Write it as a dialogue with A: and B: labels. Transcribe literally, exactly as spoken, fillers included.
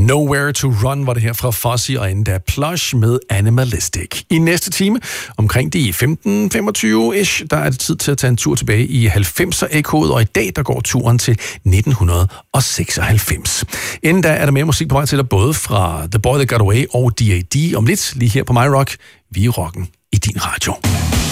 A: Nowhere to Run var det her fra Fuzzy, og inden der Plush med Animalistic. I næste time, omkring de femten femogtyve-ish, der er det tid til at tage en tur tilbage i halvfemser-ekkoet, og i dag der går turen til nitten seksoghalvfems. Inden da er der mere musik på vej til dig, både fra The Boy That Got Away og D A D om lidt, lige her på My Rock. Vi er rocken i din radio.